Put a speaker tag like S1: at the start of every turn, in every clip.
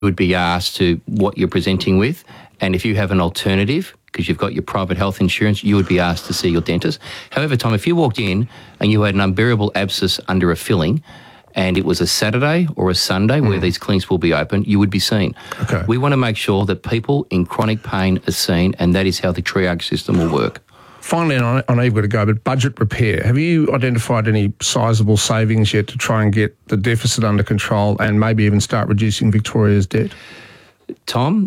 S1: would be asked to what you're presenting with, and if you have an alternative, because you've got your private health insurance, you would be asked to see your dentist. However, Tom, if you walked in and you had an unbearable abscess under a filling and it was a Saturday or a Sunday where these clinics will be open, you would be seen.
S2: Okay.
S1: We want to make sure that people in chronic pain are seen, and that is how the triage system will work.
S2: Finally, and I know you've got to go, but budget repair. Have you identified any sizable savings yet to try and get the deficit under control and maybe even start reducing Victoria's debt?
S1: Tom,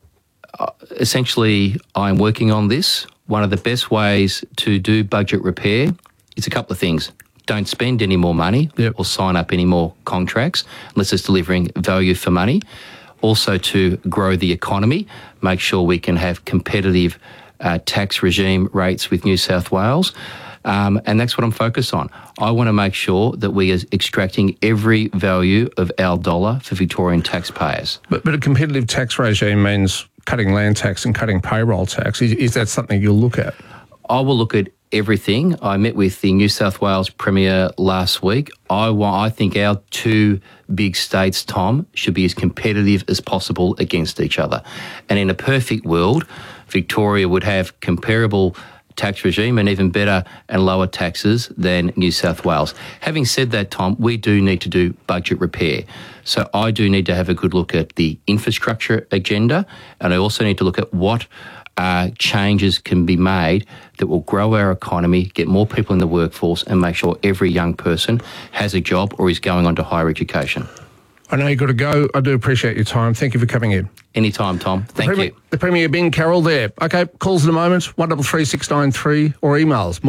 S1: essentially, I'm working on this. One of the best ways to do budget repair is a couple of things. Don't spend any more money or sign up any more contracts unless it's delivering value for money. Also, to grow the economy, make sure we can have competitive tax regime rates with New South Wales. And that's what I'm focused on. I want to make sure that we are extracting every value of our dollar for Victorian taxpayers.
S2: But a competitive tax regime means cutting land tax and cutting payroll tax. Is that something you'll look at?
S1: I will look at everything. I met with the New South Wales Premier last week. I think our two big states, Tom, should be as competitive as possible against each other. And in a perfect world, Victoria would have comparable tax regime and even better and lower taxes than New South Wales. Having said that, Tom, we do need to do budget repair. So I do need to have a good look at the infrastructure agenda, and I also need to look at what changes can be made that will grow our economy, get more people in the workforce, and make sure every young person has a job or is going on to higher education.
S2: I know you've got to go. I do appreciate your time. Thank you for coming in.
S1: Anytime, Tom. Thank you.
S2: The Premier, Ben Carroll there. Okay, calls in a moment, 133693, or emails,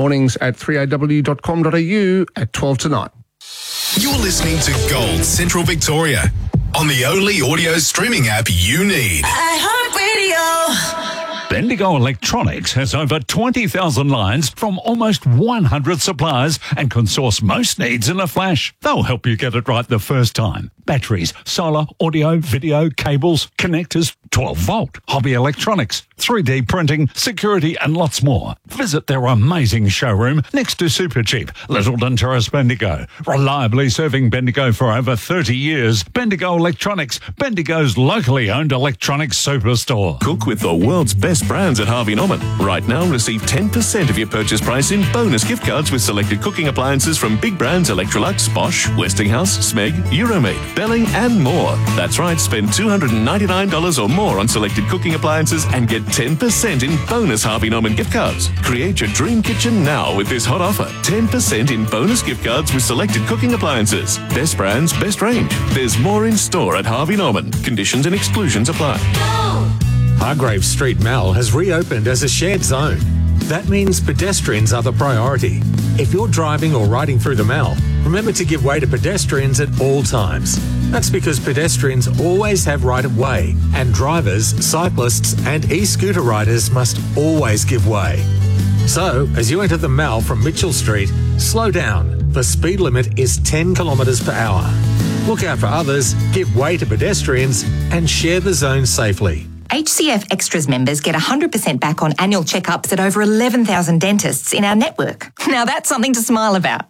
S2: mornings@3aw.com.au at 12 to 9.
S3: You're listening to Gold Central Victoria on the only audio streaming app you need.
S4: iHeartRadio.
S5: Bendigo Electronics has over 20,000 lines from almost 100 suppliers and can source most needs in a flash. They'll help you get it right the first time. Batteries, solar, audio, video, cables, connectors, 12-volt, hobby electronics, 3D printing, security and lots more. Visit their amazing showroom next to Supercheap, Littleton Terrace, Bendigo. Reliably serving Bendigo for over 30 years. Bendigo Electronics, Bendigo's locally owned electronics superstore.
S6: Cook with the world's best brands at Harvey Norman. Right now, receive 10% of your purchase price in bonus gift cards with selected cooking appliances from big brands Electrolux, Bosch, Westinghouse, Smeg, Euromaid, Belling and more. That's right, spend $299 or more on selected cooking appliances and get 10% in bonus Harvey Norman gift cards. Create your dream kitchen now with this hot offer. 10% in bonus gift cards with selected cooking appliances. Best brands, best range. There's more in store at Harvey Norman. Conditions and exclusions apply.
S7: Hargrave Street Mall has reopened as a shared zone. That means pedestrians are the priority. If you're driving or riding through the mall, remember to give way to pedestrians at all times. That's because pedestrians always have right of way, and drivers, cyclists and e-scooter riders must always give way. So, as you enter the mall from Mitchell Street, slow down. The speed limit is 10 kilometres per hour. Look out for others, give way to pedestrians and share the zone safely.
S4: HCF Extras members get 100% back on annual checkups at over 11,000 dentists in our network. Now that's something to smile about.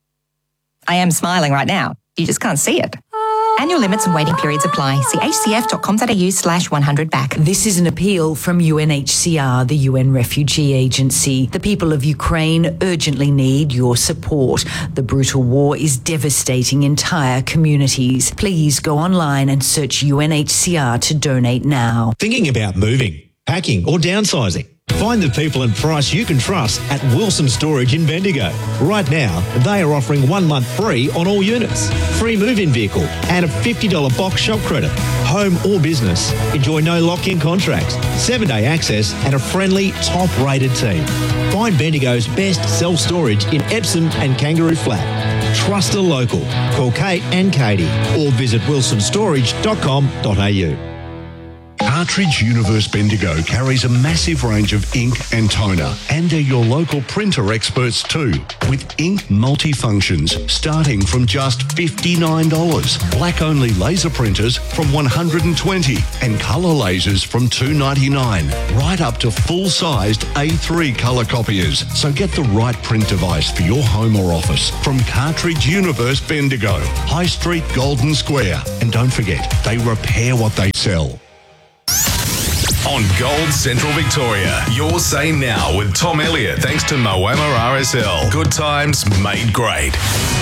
S4: I am smiling right now. You just can't see it. Annual limits and waiting periods apply. See hcf.com.au/100back.
S8: This is an appeal from UNHCR, the UN Refugee Agency. The people of Ukraine urgently need your support. The brutal war is devastating entire communities. Please go online and search UNHCR to donate now.
S9: Thinking about moving, packing or downsizing? Find the people and price you can trust at Wilson Storage in Bendigo. Right now, they are offering 1 month free on all units, free move-in vehicle and a $50 box shop credit. Home or business, enjoy no lock-in contracts, 7-day access and a friendly, top-rated team. Find Bendigo's best self-storage in Epsom and Kangaroo Flat. Trust a local. Call Kate and Katie or visit wilsonstorage.com.au.
S10: Cartridge Universe Bendigo carries a massive range of ink and toner, and they're your local printer experts too, with ink multifunctions starting from just $59, black-only laser printers from $120, and colour lasers from $299, right up to full-sized A3 colour copiers. So get the right print device for your home or office from Cartridge Universe Bendigo, High Street, Golden Square. And don't forget, they repair what they sell.
S3: On Gold Central Victoria, your say now with Tom Elliott, thanks to Moama RSL. Good times made great.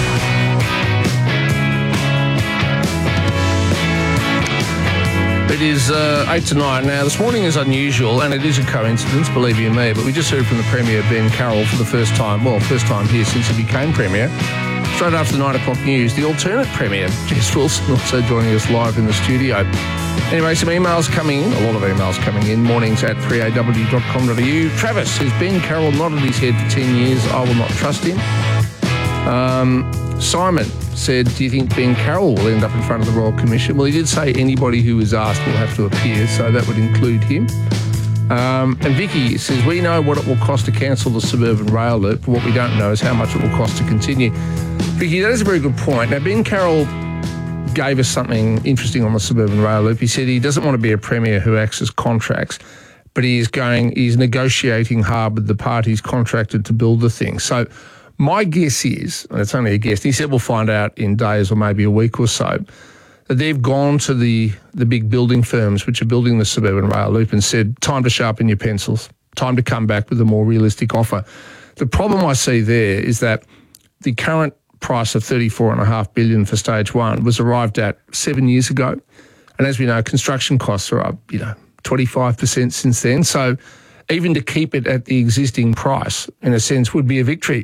S2: It is 8 to 9 now. This morning is unusual, and it is a coincidence, believe you me, but we just heard from the Premier, Ben Carroll, for the first time here since he became Premier. Straight after the 9 o'clock news, the alternate Premier, Jess Wilson, also joining us live in the studio. Anyway, some emails coming in, a lot of emails coming in, mornings@3aw.com.au. Travis says, Ben Carroll nodded his head for 10 years. I will not trust him. Simon said, do you think Ben Carroll will end up in front of the Royal Commission? Well, he did say anybody who is asked will have to appear, so that would include him. And Vicky says, we know what it will cost to cancel the suburban rail loop, but what we don't know is how much it will cost to continue. Vicky, that is a very good point. Now, Ben Carroll gave us something interesting on the suburban rail loop. He said he doesn't want to be a Premier who acts as contracts, but he's negotiating hard with the parties contracted to build the thing. So my guess is, and it's only a guess, he said we'll find out in days or maybe a week or so, that they've gone to the big building firms which are building the suburban rail loop and said, time to sharpen your pencils, time to come back with a more realistic offer. The problem I see there is that the current price of $34.5 billion for stage one was arrived at 7 years ago. And as we know, construction costs are up, 25% since then. So even to keep it at the existing price, in a sense, would be a victory.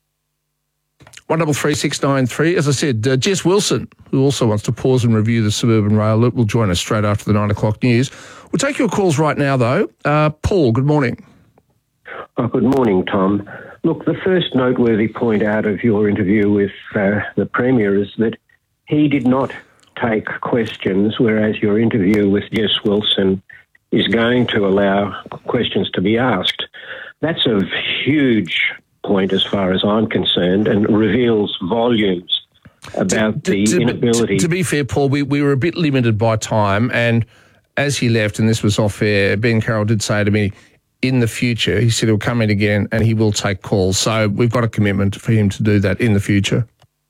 S2: 133693. As I said, Jess Wilson, who also wants to pause and review the suburban rail loop, will join us straight after the 9 o'clock news. We'll take your calls right now, though. Paul, good morning.
S11: Oh, good morning, Tom. Look, the first noteworthy point out of your interview with the Premier is that he did not take questions, whereas your interview with Jess Wilson is going to allow questions to be asked. That's a huge point as far as I'm concerned, and reveals volumes about the inability.
S2: To be fair, Paul, we were a bit limited by time, and as he left, and this was off air, Ben Carroll did say to me, in the future, he said he'll come in again and he will take calls. So we've got a commitment for him to do that in the future.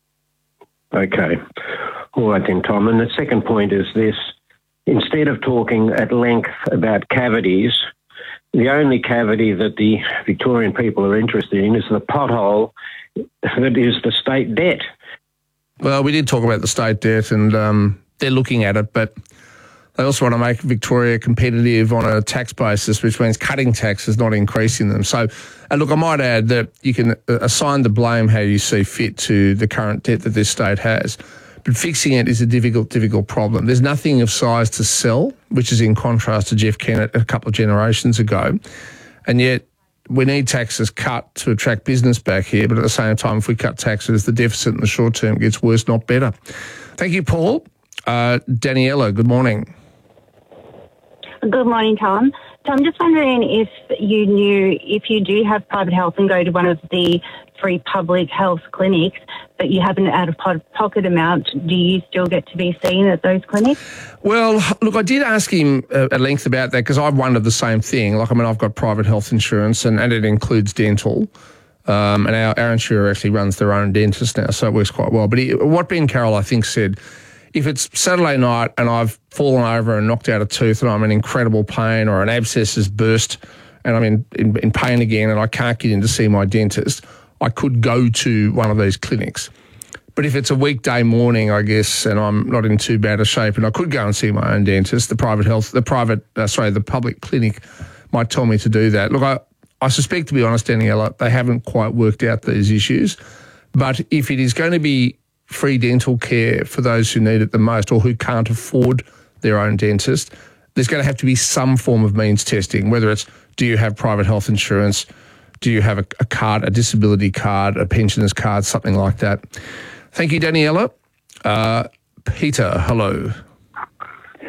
S11: Okay. All right then, Tom. And the second point is this. Instead of talking at length about cavities, the only cavity that the Victorian people are interested in is the pothole that is the state debt.
S2: Well, we did talk about the state debt, and they're looking at it, but they also want to make Victoria competitive on a tax basis, which means cutting taxes, not increasing them. So, and look, I might add that you can assign the blame how you see fit to the current debt that this state has, but fixing it is a difficult problem. There's nothing of size to sell, which is in contrast to Jeff Kennett a couple of generations ago, and yet we need taxes cut to attract business back here, but at the same time, if we cut taxes, the deficit in the short term gets worse, not better. Thank you, Paul. Daniela, good morning.
S12: Good morning, Tom. So I'm just wondering if you knew, if you do have private health and go to one of the free public health clinics, but you have an out-of-pocket amount, do you still get to be seen at those clinics?
S2: Well, look, I did ask him at length about that because I've wondered the same thing. I've got private health insurance and it includes dental. And our insurer actually runs their own dentist now, so it works quite well. But what Ben Carroll, I think, said, if it's Saturday night and I've fallen over and knocked out a tooth and I'm in incredible pain, or an abscess has burst and I'm in pain again and I can't get in to see my dentist, I could go to one of these clinics. But if it's a weekday morning, I guess, and I'm not in too bad a shape and I could go and see my own dentist, the public clinic might tell me to do that. Look, I suspect, to be honest, Daniela, they haven't quite worked out these issues. But if it is going to be free dental care for those who need it the most or who can't afford their own dentist, there's going to have to be some form of means testing, whether it's, do you have private health insurance? Do you have a card, a disability card, a pensioner's card, something like that? Thank you, Daniela. Peter, hello.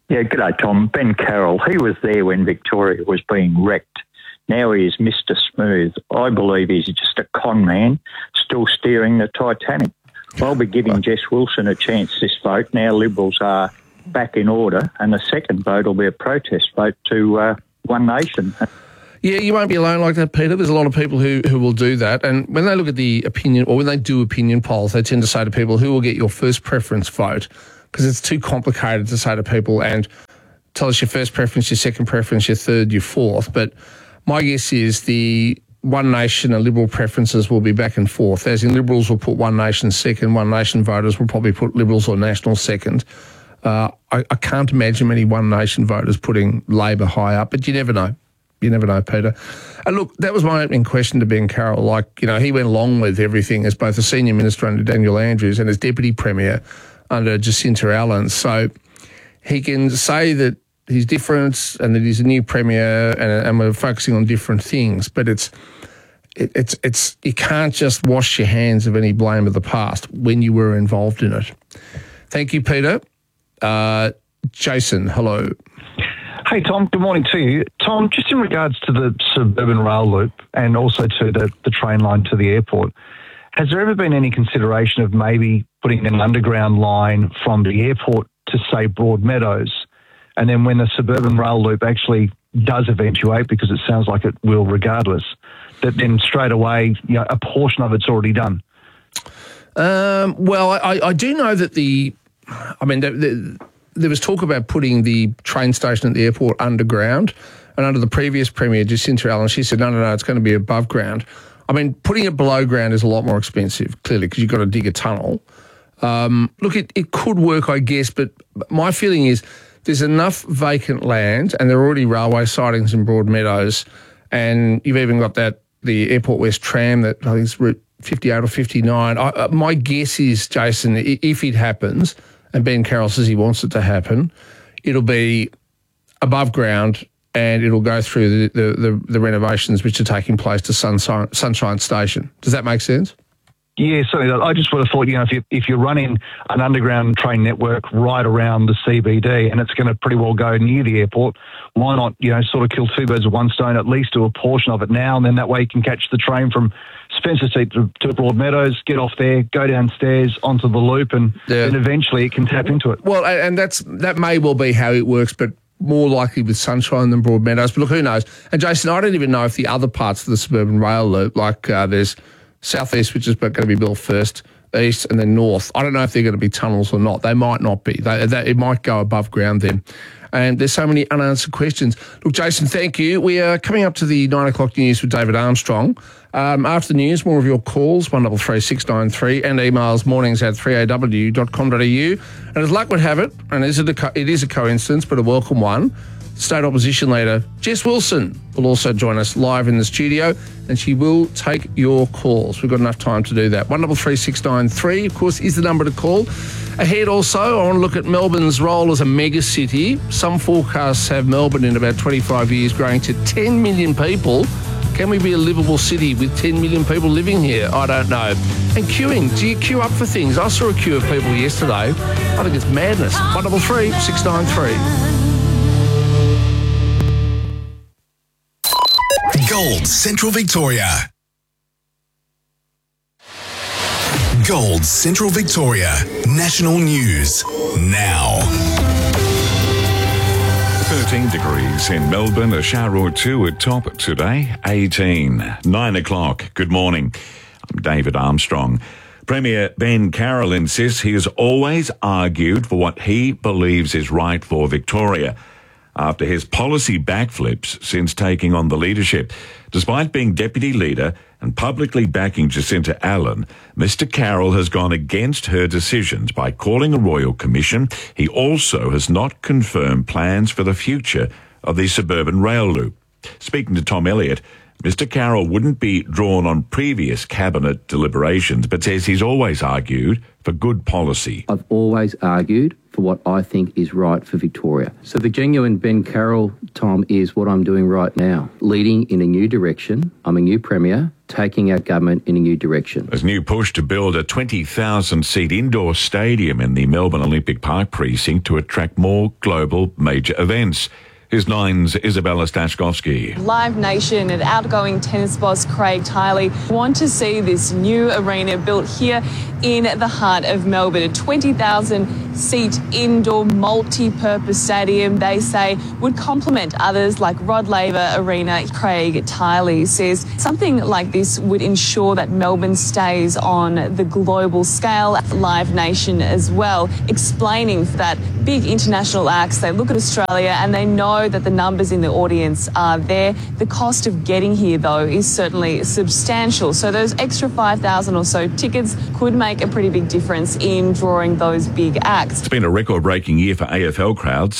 S13: Yeah, g'day, Tom. Ben Carroll. He was there when Victoria was being wrecked. Now he is Mr. Smooth. I believe he's just a con man, still steering the Titanic. I'll be giving Jess Wilson a chance this vote. Now Liberals are back in order, and the second vote will be a protest vote to One Nation.
S2: Yeah, you won't be alone like that, Peter. There's a lot of people who will do that. And when they look at the opinion, or when they do opinion polls, they tend to say to people, who will get your first preference vote? Because it's too complicated to say to people and tell us your first preference, your second preference, your third, your fourth. But my guess is the One Nation and Liberal preferences will be back and forth. As in, Liberals will put One Nation second, One Nation voters will probably put Liberals or National second. I can't imagine many One Nation voters putting Labor high up, but you never know. You never know, Peter. And look, that was my opening question to Ben Carroll. Like, you know, he went along with everything as both a senior minister under Daniel Andrews and as deputy premier under Jacinta Allen. So he can say that he's different and that he's a new premier and we're focusing on different things. But it's you can't just wash your hands of any blame of the past when you were involved in it. Thank you, Peter. Jason, hello.
S14: Hey, Tom, good morning to you. Tom, just in regards to the suburban rail loop and also to the train line to the airport, has there ever been any consideration of maybe putting an underground line from the airport to, say, Broadmeadows, and then when the suburban rail loop actually does eventuate, because it sounds like it will regardless, that then straight away, you know, a portion of it's already done?
S2: Well, I do know that there was talk about putting the train station at the airport underground, and under the previous Premier, Jacinta Allen, she said, no, it's going to be above ground. I mean, putting it below ground is a lot more expensive, clearly, because you've got to dig a tunnel. Look, it could work, I guess, but my feeling is there's enough vacant land, and there are already railway sidings in Broadmeadows, and you've even got the Airport West tram that I think is Route 58 or 59. My guess is, Jason, if it happens, and Ben Carroll says he wants it to happen, it'll be above ground and it'll go through the renovations which are taking place to Sunshine Station. Does that make sense?
S14: Yeah, certainly. I just would have thought, you know, if you're running an underground train network right around the CBD and it's going to pretty well go near the airport, why not, you know, sort of kill two birds with one stone, at least do a portion of it now, and then that way you can catch the train from Spencer Street to Broadmeadows, get off there, go downstairs onto the loop, and then eventually it can tap into it.
S2: Well, and that may well be how it works, but more likely with Sunshine than Broadmeadows. But look, who knows? And Jason, I don't even know if the other parts of the suburban rail loop, like there's Southeast, which is going to be built first, East, and then North. I don't know if they're going to be tunnels or not. They might not be. It might go above ground then. And there's so many unanswered questions. Look, Jason, thank you. We are coming up to the 9 o'clock news with David Armstrong. After the news, more of your calls, 133693, and emails mornings@3aw.com.au. And as luck would have it, and it is a coincidence, but a welcome one, State Opposition Leader Jess Wilson will also join us live in the studio, and she will take your calls. We've got enough time to do that. 133693, of course, is the number to call. Ahead also, I want to look at Melbourne's role as a mega city. Some forecasts have Melbourne in about 25 years growing to 10 million people. Can we be a livable city with 10 million people living here? I don't know. And queuing, do you queue up for things? I saw a queue of people yesterday. I think it's madness. 133693.
S3: Gold Central Victoria. Gold Central Victoria. National news now.
S5: 13 degrees in Melbourne, a shower or two at top today, 18. 9 o'clock, good morning. I'm David Armstrong. Premier Ben Carroll insists he has always argued for what he believes is right for Victoria after his policy backflips since taking on the leadership. Despite being deputy leader and publicly backing Jacinta Allen, Mr. Carroll has gone against her decisions by calling a royal commission. He also has not confirmed plans for the future of the suburban rail loop. Speaking to Tom Elliott, Mr. Carroll wouldn't be drawn on previous cabinet deliberations, but says he's always argued for good policy.
S1: I've always argued for what I think is right for Victoria. So the genuine Ben Carroll, Tom, is what I'm doing right now, leading in a new direction. I'm a new Premier, taking our government in a new direction.
S15: There's a new push to build a 20,000-seat indoor stadium in the Melbourne Olympic Park precinct to attract more global major events. Here's Nine's Isabella Stashkovsky.
S16: Live Nation and outgoing tennis boss Craig Tiley want to see this new arena built here in the heart of Melbourne. A 20,000-seat indoor multi-purpose stadium, they say, would complement others like Rod Laver Arena. Craig Tiley says something like this would ensure that Melbourne stays on the global scale. Live Nation as well, explaining that big international acts, they look at Australia and they know that the numbers in the audience are there. The cost of getting here, though, is certainly substantial. So those extra 5,000 or so tickets could make a pretty big difference in drawing those big acts.
S15: It's been a record-breaking year for AFL crowds.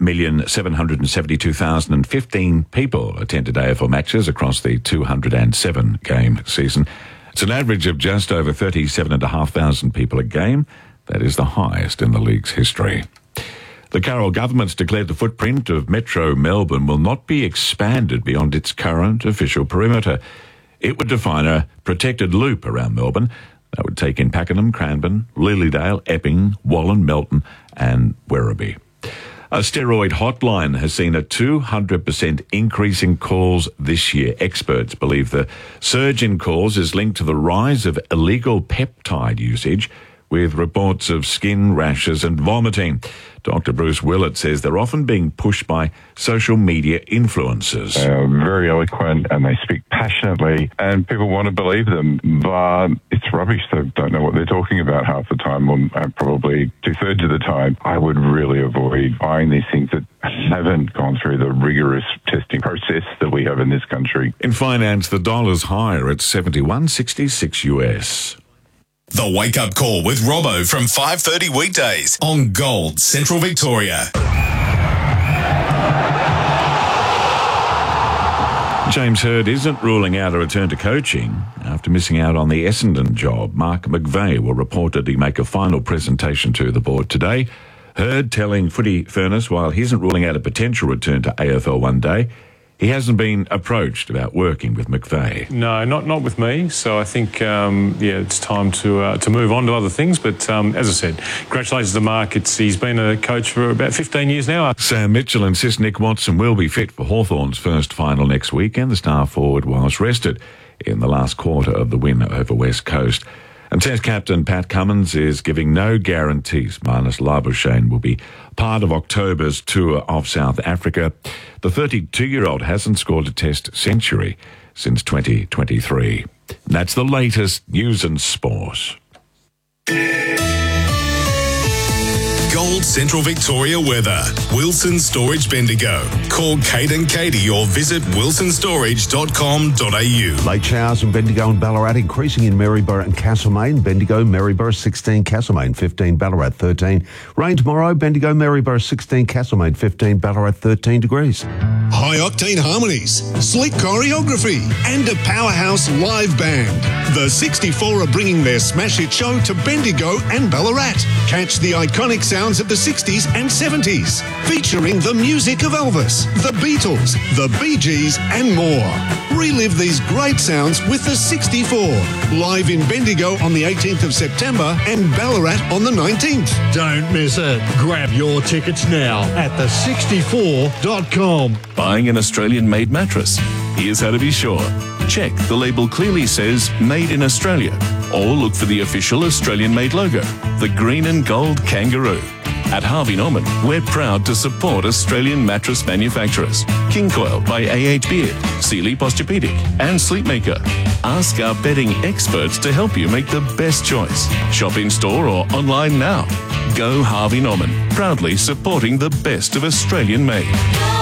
S15: 7,772,015 people attended AFL matches across the 207-game season. It's an average of just over 37,500 people a game. That is the highest in the league's history. The Carroll government's declared the footprint of Metro Melbourne will not be expanded beyond its current official perimeter. It would define a protected loop around Melbourne that would take in Pakenham, Cranbourne, Lilydale, Epping, Wallan, Melton and Werribee. A steroid hotline has seen a 200% increase in calls this year. Experts believe the surge in calls is linked to the rise of illegal peptide usage, with reports of skin rashes and vomiting. Dr. Bruce Willett says they're often being pushed by social media influencers.
S17: They're very eloquent and they speak passionately and people want to believe them, but it's rubbish. They don't know what they're talking about half the time, or probably 2/3 of the time. I would really avoid buying these things that haven't gone through the rigorous testing process that we have in this country.
S15: In finance, the dollar's higher at 71.66 US.
S3: The Wake Up Call with Robbo from 5:30 weekdays on Gold Central Victoria.
S15: James Hird isn't ruling out a return to coaching after missing out on the Essendon job. Mark McVeigh will reportedly make a final presentation to the board today. Hird telling Footy Furnace while he isn't ruling out a potential return to AFL one day, he hasn't been approached about working with McVeigh.
S18: No, not with me. So I think, it's time to move on to other things. But as I said, congratulations to Mark. He's been a coach for about 15 years now.
S15: Sam Mitchell insists Nick Watson will be fit for Hawthorn's first final next weekend. The star forward was rested in the last quarter of the win over West Coast. And Test captain Pat Cummins is giving no guarantees Marnus Labuschagne will be part of October's tour of South Africa. The 32-year-old hasn't scored a Test century since 2023. And that's the latest news and sport.
S3: Gold Central Victoria weather. Wilson Storage Bendigo. Call Kate and Katie or visit wilsonstorage.com.au.
S10: Late showers in Bendigo and Ballarat, increasing in Maryborough and Castlemaine. Bendigo, Maryborough 16, Castlemaine 15, Ballarat 13. Rain tomorrow, Bendigo, Maryborough 16, Castlemaine 15, Ballarat 13 degrees.
S19: High-octane harmonies, sleek choreography, and a powerhouse live band. The 64 are bringing their smash hit show to Bendigo and Ballarat. Catch the iconic sounds of the 60s and 70s, featuring the music of Elvis, the Beatles, the Bee Gees, and more. Relive these great sounds with the 64, live in Bendigo on the 18th of September and Ballarat on the 19th.
S20: Don't miss it. Grab your tickets now at the64.com.
S6: Buying an Australian-made mattress? Here's how to be sure. Check the label clearly says Made in Australia, or look for the official Australian-made logo, the green and gold kangaroo. At Harvey Norman, we're proud to support Australian mattress manufacturers. King Coil by A.H. Beard, Sealy Posturepedic, and Sleepmaker. Ask our bedding experts to help you make the best choice. Shop in store or online now. Go Harvey Norman, proudly supporting the best of Australian made.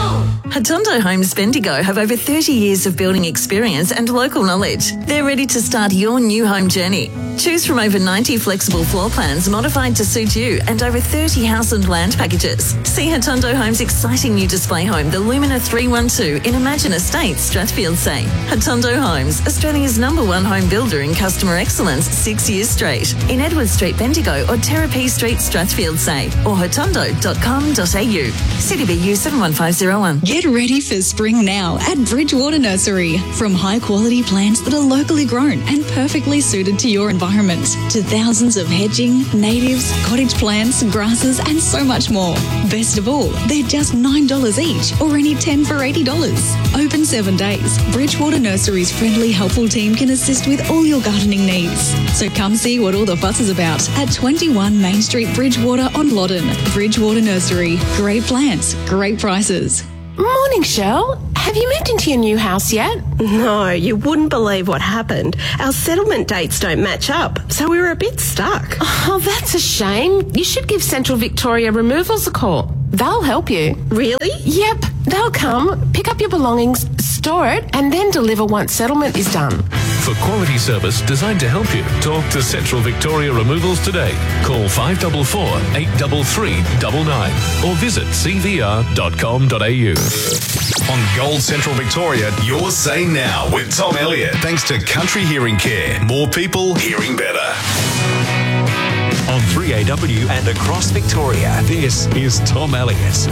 S21: Hatondo Homes Bendigo have over 30 years of building experience and local knowledge. They're ready to start your new home journey. Choose from over 90 flexible floor plans modified to suit you and over 30 house and land packages. See Hatondo Homes' exciting new display home, the Lumina 312 in Imagine Estates, Strathfield Say. Hatondo Homes, Australia's #1 home builder in customer excellence 6 years straight. In Edward Street, Bendigo or Terrapee Street, Strathfield Say or hotondo.com.au. CDBU 71501.
S22: Get ready for spring now at Bridgewater Nursery. From high-quality plants that are locally grown and perfectly suited to your environment to thousands of hedging, natives, cottage plants, grasses and so much more. Best of all, they're just $9 each or any 10 for $80. Open 7 days. Bridgewater Nursery's friendly, helpful team can assist with all your gardening needs. So come see what all the fuss is about at 21 Main Street, Bridgewater on Loddon. Bridgewater Nursery. Great plants, great prices.
S23: Morning, Shell. Have you moved into your new house yet?
S24: No, you wouldn't believe what happened. Our settlement dates don't match up, so we were a bit stuck.
S23: Oh, that's a shame. You should give Central Victoria Removals a call. They'll help you.
S24: Really?
S23: Yep. They'll come, pick up your belongings, store it, and then deliver once settlement is done.
S6: For quality service designed to help you, talk to Central Victoria Removals today. Call 544 833 99 or visit cvr.com.au.
S3: On Gold Central Victoria, your say now with Tom Elliott. Thanks to Country Hearing Care. More people hearing better.
S25: On 3AW and across Victoria, this is Tom Elliott.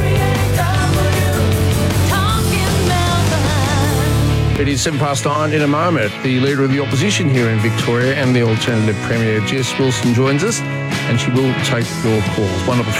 S2: It is 9:07. In a moment, the Leader of the Opposition here in Victoria and the Alternative Premier, Jess Wilson, joins us, and she will take your calls.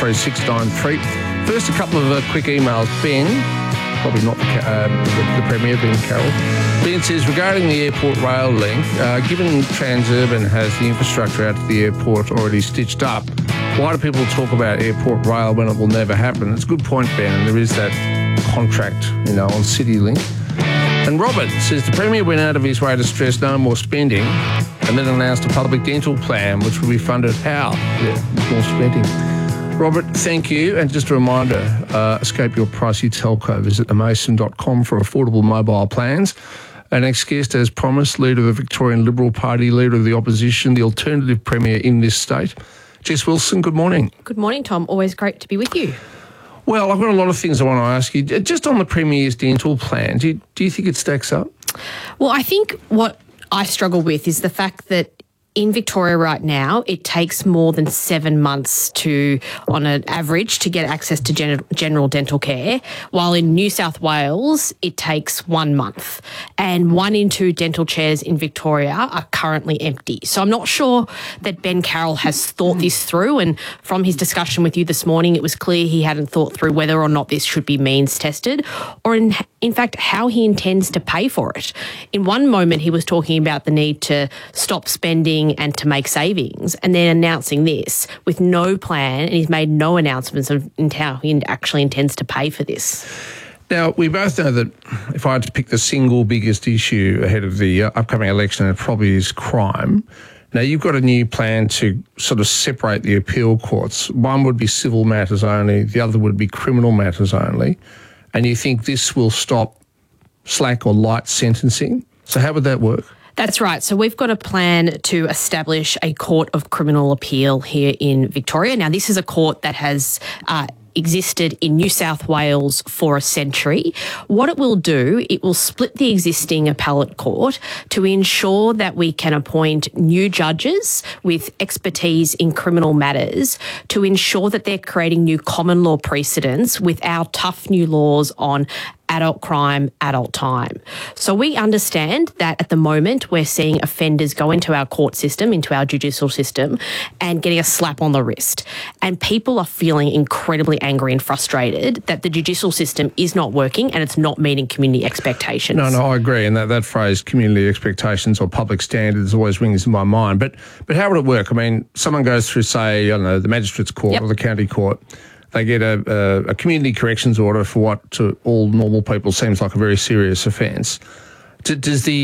S2: 133 First, a couple of quick emails. Ben, probably not the Premier, Ben Carroll. Ben says, regarding the airport rail link, given Transurban has the infrastructure out to the airport already stitched up, why do people talk about airport rail when it will never happen? It's a good point, Ben, and there is that contract, on CityLink. And Robert says the Premier went out of his way to stress no more spending and then announced a public dental plan which will be funded how? Yeah, more spending. Robert, thank you. And just a reminder, escape your pricey telco. Visit themason.com for affordable mobile plans. Our next guest, as promised, Leader of the Victorian Liberal Party, Leader of the Opposition, the Alternative Premier in this state. Jess Wilson, good morning.
S26: Good morning, Tom. Always great to be with you.
S2: Well, I've got a lot of things I want to ask you. Just on the Premier's dental plan, do you think it stacks up?
S26: Well, I think what I struggle with is the fact that in Victoria right now, it takes more than 7 months on an average, to get access to general dental care, while in New South Wales, it takes 1 month. And 1 in 2 dental chairs in Victoria are currently empty. So I'm not sure that Ben Carroll has thought this through. And from his discussion with you this morning, it was clear he hadn't thought through whether or not this should be means tested, or in fact, how he intends to pay for it. In one moment, he was talking about the need to stop spending and to make savings, and then announcing this with no plan, and he's made no announcements of how he actually intends to pay for this.
S2: Now, we both know that if I had to pick the single biggest issue ahead of the upcoming election, it probably is crime. Now, you've got a new plan to sort of separate the appeal courts. One would be civil matters only, the other would be criminal matters only, and you think this will stop slack or light sentencing. So how would that work?
S26: That's right. So we've got a plan to establish a court of criminal appeal here in Victoria. Now, this is a court that has existed in New South Wales for a century. What it will do, it will split the existing appellate court to ensure that we can appoint new judges with expertise in criminal matters, to ensure that they're creating new common law precedents with our tough new laws on adult crime, adult time. So we understand that at the moment we're seeing offenders go into our court system, into our judicial system, and getting a slap on the wrist. And people are feeling incredibly angry and frustrated that the judicial system is not working and it's not meeting community expectations.
S2: No, I agree. And that phrase, community expectations or public standards, always rings in my mind. But how would it work? I mean, someone goes through, say, I don't know, the magistrate's court or the county court. They get a community corrections order for what to all normal people seems like a very serious offence. Does the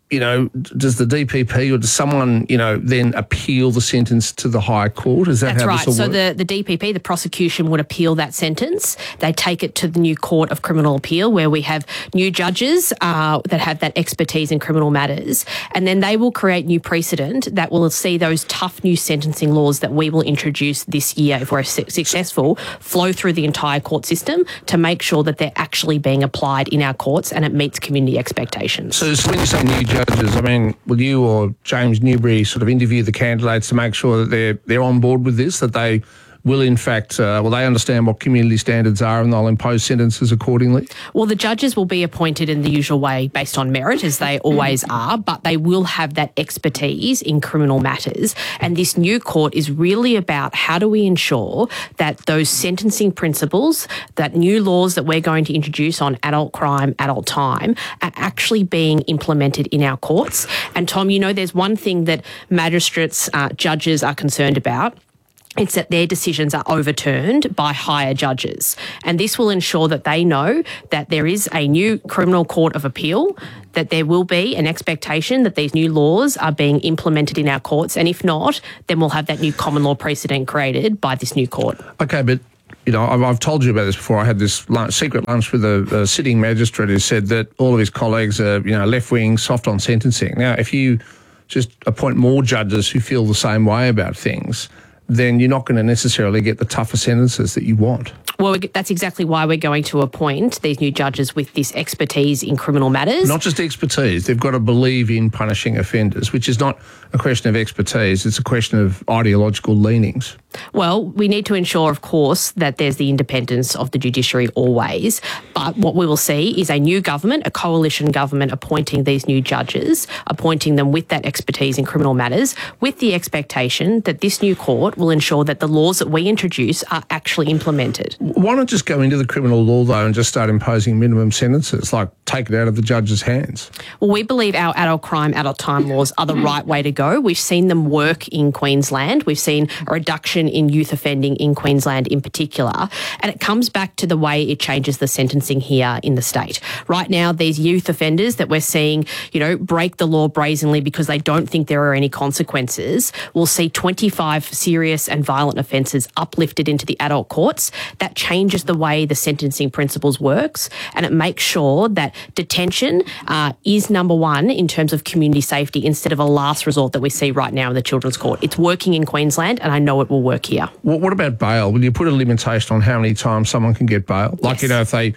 S2: does the DPP or does someone, then appeal the sentence to the High Court? Is that
S26: That's
S2: how
S26: right.
S2: this will
S26: So
S2: work?
S26: the DPP, the prosecution, would appeal that sentence. They take it to the new Court of Criminal Appeal, where we have new judges that have that expertise in criminal matters, and then they will create new precedent that will see those tough new sentencing laws that we will introduce this year, if we're successful, flow through the entire court system to make sure that they're actually being applied in our courts and it meets community expectations.
S2: So when you say new judges, I mean, will you or James Newbury sort of interview the candidates to make sure that they're on board with this, that they will in fact, they understand what community standards are and they'll impose sentences accordingly?
S26: Well, the judges will be appointed in the usual way based on merit, as they always are, but they will have that expertise in criminal matters. And this new court is really about how do we ensure that those sentencing principles, that new laws that we're going to introduce on adult crime, adult time, are actually being implemented in our courts. And Tom, there's one thing that magistrates, judges are concerned about. It's that their decisions are overturned by higher judges. And this will ensure that they know that there is a new criminal court of appeal, that there will be an expectation that these new laws are being implemented in our courts. And if not, then we'll have that new common law precedent created by this new court.
S2: Okay, but I've told you about this before. I had this secret lunch with a sitting magistrate who said that all of his colleagues are, left-wing, soft on sentencing. Now, if you just appoint more judges who feel the same way about things, then you're not going to necessarily get the tougher sentences that you want.
S26: Well, that's exactly why we're going to appoint these new judges with this expertise in criminal matters.
S2: Not just expertise, they've got to believe in punishing offenders, which is not a question of expertise, it's a question of ideological leanings.
S26: Well, we need to ensure, of course, that there's the independence of the judiciary always. But what we will see is a new government, a coalition government, appointing these new judges, appointing them with that expertise in criminal matters, with the expectation that this new court will ensure that the laws that we introduce are actually implemented.
S2: Why not just go into the criminal law, though, and just start imposing minimum sentences, like take it out of the judge's hands?
S26: Well, we believe our adult crime, adult time laws are the right way to go. We've seen them work in Queensland. We've seen a reduction in youth offending in Queensland in particular. And it comes back to the way it changes the sentencing here in the state. Right now, these youth offenders that we're seeing, break the law brazenly because they don't think there are any consequences, will see 25 serious and violent offences uplifted into the adult courts. That changes the way the sentencing principles works, and it makes sure that detention is number one in terms of community safety instead of a last resort that we see right now in the Children's Court. It's working in Queensland, and I know it will work here.
S2: What about bail? Will you put a limitation on how many times someone can get bail? Like, if they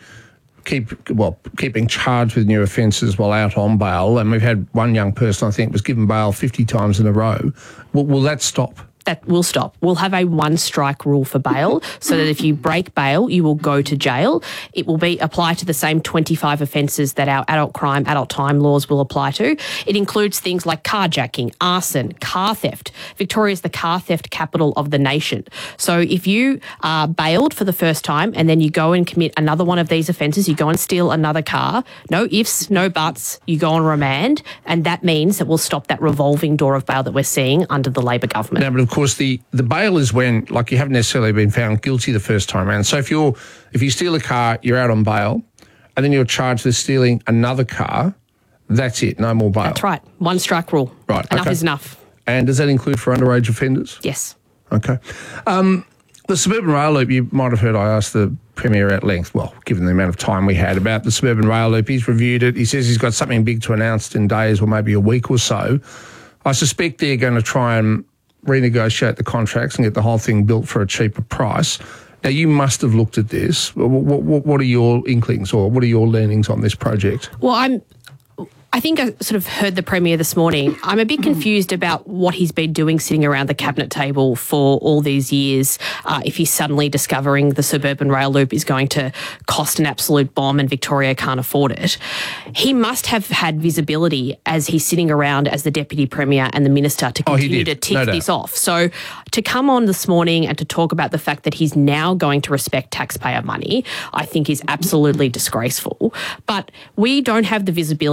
S2: keeping charged with new offences while out on bail, and we've had one young person, I think, was given bail 50 times in a row, will that stop?
S26: That will stop. We'll have a one-strike rule for bail so that if you break bail, you will go to jail. It will be apply to the same 25 offences that our adult crime, adult time laws will apply to. It includes things like carjacking, arson, car theft. Victoria is the car theft capital of the nation. So if you are bailed for the first time and then you go and commit another one of these offences, you go and steal another car, no ifs, no buts, you go on remand, and that means that we'll stop that revolving door of bail that we're seeing under the Labor government.
S2: Now, but of course, the bail is when, like, you haven't necessarily been found guilty the first time around. So if you steal a car, you're out on bail, and then you're charged with stealing another car, that's it, no more bail.
S26: That's right. One strike rule.
S2: Right.
S26: Enough
S2: okay.
S26: is enough.
S2: And does that include for underage offenders?
S26: Yes.
S2: Okay. The suburban rail loop, you might have heard I asked the Premier at length, well, given the amount of time we had, about the suburban rail loop. He's reviewed it. He says he's got something big to announce in days or maybe a week or so. I suspect they're going to try and renegotiate the contracts and get the whole thing built for a cheaper price. Now, you must have looked at this. What are your inklings or what are your leanings on this project?
S26: Well, I think I sort of heard the Premier this morning. I'm a bit confused about what he's been doing sitting around the cabinet table for all these years if he's suddenly discovering the suburban rail loop is going to cost an absolute bomb and Victoria can't afford it. He must have had visibility as he's sitting around as the Deputy Premier and the Minister to continue to tick this off. So to come on this morning and to talk about the fact that he's now going to respect taxpayer money, I think is absolutely disgraceful. But we don't have the visibility that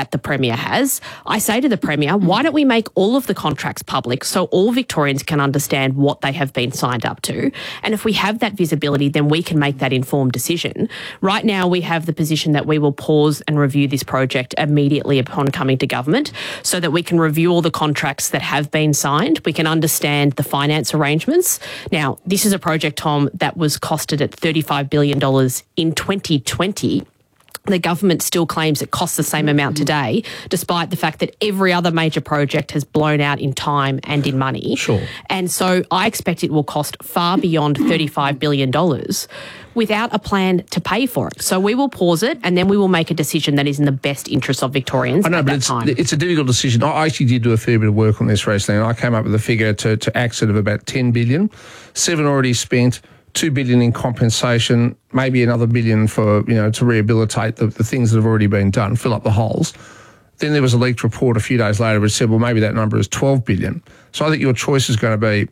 S26: that the Premier has, I say to the Premier, why don't we make all of the contracts public so all Victorians can understand what they have been signed up to? And if we have that visibility, then we can make that informed decision. Right now, we have the position that we will pause and review this project immediately upon coming to government so that we can review all the contracts that have been signed. We can understand the finance arrangements. Now, this is a project, Tom, that was costed at $35 billion in 2020. The government still claims it costs the same amount today, despite the fact that every other major project has blown out in time and in money.
S2: Sure.
S26: And so I expect it will cost far beyond $35 billion without a plan to pay for it. So we will pause it and then we will make a decision that is in the best interest of Victorians
S2: I know,
S26: at
S2: but
S26: that time.
S2: it's a difficult decision. I actually did do a fair bit of work on this recently, and I came up with a figure to AXIT of about $10 billion, $7 billion already spent, $2 billion in compensation, maybe another $1 billion for, to rehabilitate the things that have already been done, fill up the holes. Then there was a leaked report a few days later which said, well, maybe that number is $12 billion. So I think your choice is going to be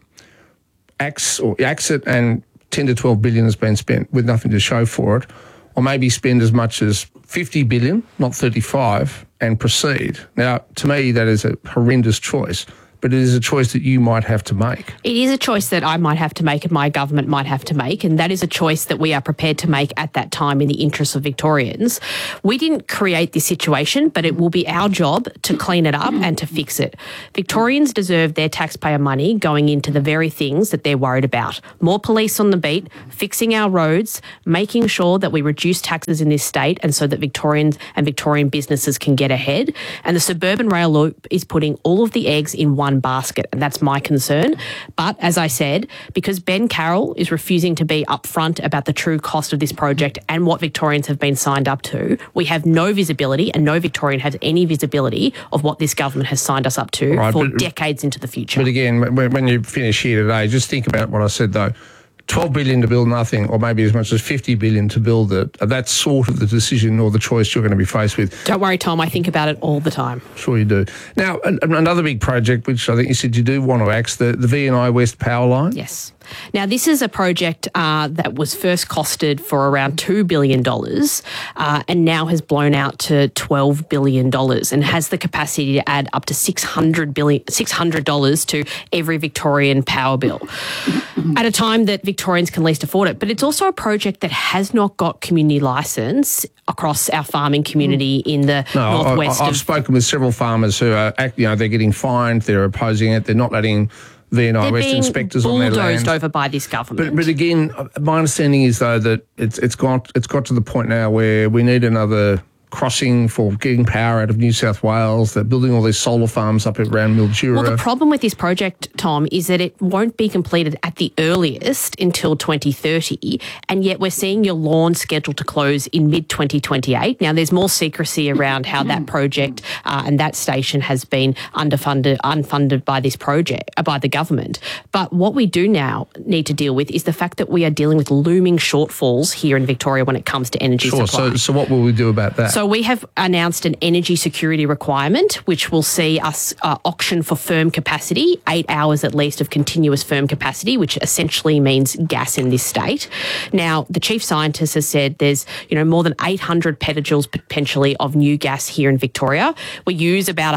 S2: AXIT and $10 to $12 billion has been spent with nothing to show for it, or maybe spend as much as $50 billion, not 35, and proceed. Now, to me, that is a horrendous choice, but it is a choice that you might have to make.
S26: It is a choice that I might have to make and my government might have to make, and that is a choice that we are prepared to make at that time in the interests of Victorians. We didn't create this situation, but it will be our job to clean it up and to fix it. Victorians deserve their taxpayer money going into the very things that they're worried about. More police on the beat, fixing our roads, making sure that we reduce taxes in this state and so that Victorians and Victorian businesses can get ahead. And the suburban rail loop is putting all of the eggs in one basket, and that's my concern. But as I said, because Ben Carroll is refusing to be upfront about the true cost of this project and what Victorians have been signed up to, we have no visibility, and no Victorian has any visibility of what this government has signed us up to for decades into the future.
S2: But again, when you finish here today, just think about what I said though. $12 billion to build nothing, or maybe as much as $50 billion to build it. That's sort of the decision or the choice you're going to be faced with.
S26: Don't worry, Tom. I think about it all the time.
S2: Sure you do. Now, another big project, which I think you said you do want to axe, the VNI West Power Line.
S26: Yes. Now, this is a project that was first costed for around $2 billion and now has blown out to $12 billion and has the capacity to add up to $600 to every Victorian power bill at a time that Victorians can least afford it. But it's also a project that has not got community licence across our farming community in the northwest.
S2: I've spoken with several farmers who are, they're getting fined, they're opposing it, they're not letting VNI West inspectors on their land.
S26: They're being bulldozed over by this government.
S2: But again, my understanding is though that it's got to the point now where we need another crossing for getting power out of New South Wales. They're building all these solar farms up around Mildura.
S26: Well, the problem with this project, Tom, is that it won't be completed at the earliest until 2030, and yet we're seeing your lawn scheduled to close in mid-2028. Now, there's more secrecy around how that project and that station has been unfunded by this project, by the government. But what we do now need to deal with is the fact that we are dealing with looming shortfalls here in Victoria when it comes to energy supply.
S2: So what will we do about that?
S26: So we have announced an energy security requirement, which will see us auction for firm capacity, 8 hours at least of continuous firm capacity, which essentially means gas in this state. Now, the chief scientist has said there's more than 800 petajoules potentially of new gas here in Victoria. We use about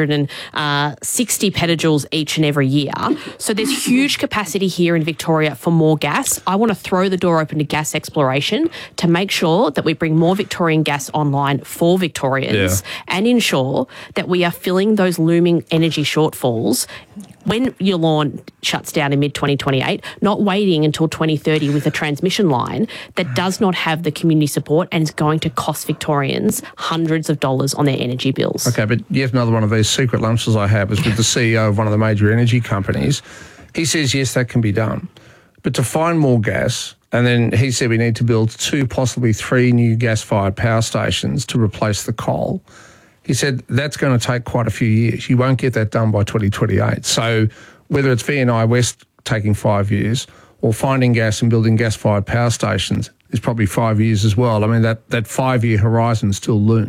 S26: 160 petajoules each and every year. So there's huge capacity here in Victoria for more gas. I want to throw the door open to gas exploration to make sure that we bring more Victorian gas online for Victorians and ensure that we are filling those looming energy shortfalls when your lawn shuts down in mid-2028, not waiting until 2030 with a transmission line that does not have the community support and is going to cost Victorians hundreds of dollars on their energy bills.
S2: Okay, but yet another one of these secret lunches I have is with the CEO of one of the major energy companies. He says, yes, that can be done. But to find more gas, and then he said we need to build 2, possibly 3 new gas-fired power stations to replace the coal. He said that's going to take quite a few years. You won't get that done by 2028. So whether it's VNI West taking 5 years or finding gas and building gas-fired power stations is probably 5 years as well. I mean, that 5-year horizon still looms.